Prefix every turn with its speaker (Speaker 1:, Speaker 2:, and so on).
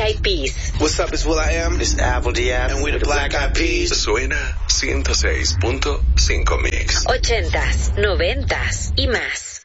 Speaker 1: Eyed Peas.
Speaker 2: What's up, it's will.i.am.
Speaker 3: It's Apple Diab.
Speaker 2: And we're the Black Eyed Peas.
Speaker 4: Suena 106.5 Mix.
Speaker 1: 80s, 90s y más.